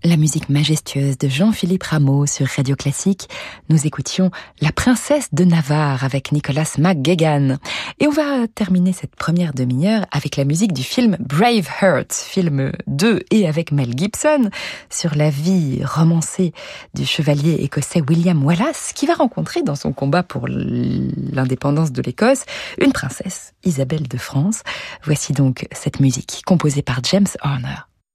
La musique majestueuse de Jean-Philippe Rameau sur Radio Classique. Nous écoutions La Princesse de Navarre avec Nicholas McGuigan. Et on va terminer cette première demi-heure avec la musique du film Braveheart, film 2 et avec Mel Gibson, sur la vie romancée du chevalier écossais William Wallace, qui va rencontrer dans son combat pour l'indépendance de l'Écosse une princesse, Isabelle de France. Voici donc cette musique composée par James Horner.